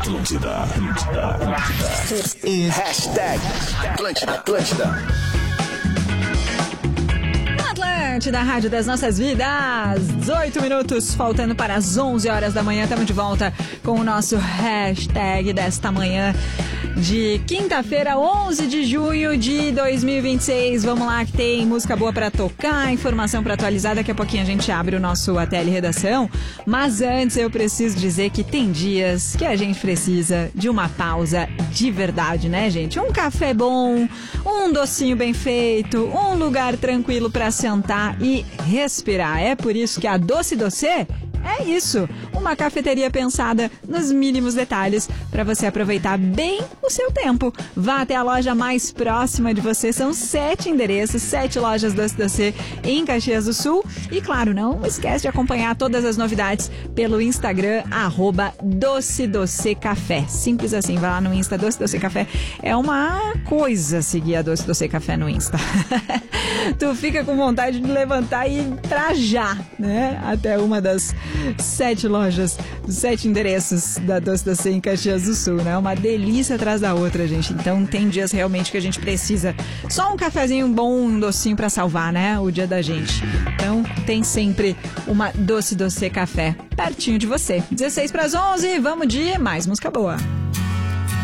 Hashtag Atlântida. Da Rádio das Nossas Vidas, 18 minutos faltando para as 11 horas da manhã. Estamos de volta com o nosso hashtag desta manhã de quinta-feira, 11 de junho de 2026. Vamos lá que tem música boa para tocar, informação para atualizar. Daqui a pouquinho a gente abre o nosso ATL Redação. Mas antes eu preciso dizer que tem dias que a gente precisa de uma pausa de verdade, né, gente? Um café bom, um docinho bem feito, um lugar tranquilo para sentar e respirar. É por isso que a Doce Doce é isso, uma cafeteria pensada nos mínimos detalhes para você aproveitar bem o seu tempo. Vá até a loja mais próxima de você, são 7 endereços, 7 lojas Doce Doce em Caxias do Sul. E claro, não esquece de acompanhar todas as novidades pelo Instagram, @DoceDoceCafé. Simples assim, vai lá no Insta, Doce Doce Café. É uma coisa seguir a Doce Doce Café no Insta. Tu fica com vontade de levantar e ir pra já, né? Até uma das 7 lojas, 7 endereços da Doce Doce em Caxias do Sul, né? Uma delícia atrás da outra, gente. Então tem dias realmente que a gente precisa só um cafezinho bom, um docinho pra salvar, né? O dia da gente. Então tem sempre uma Doce Doce Café pertinho de você. 16 para as 11, vamos de mais música boa.